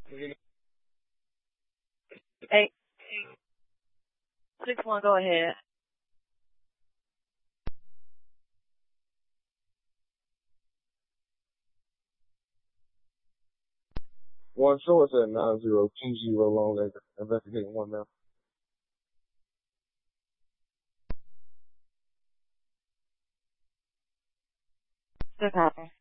Eight, 6-1, go ahead. One show us at 9020 Long Acre. Investigating one now. Still copy.